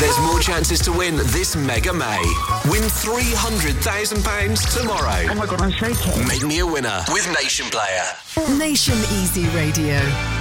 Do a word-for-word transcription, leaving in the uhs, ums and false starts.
There's more chances to win this Mega May. Win three hundred thousand pounds tomorrow. Oh my God, I'm shaking. Make me a winner with Nation Player. Nation Easy Radio.